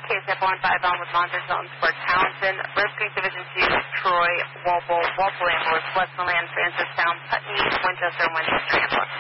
KSF 15 on with monitor zones for Townsend, Brave Creek Division 2, Troy, Walpole, Ambulance, Westmoreland, Francistown, Putney, Winchester, and Winchester Ambulance.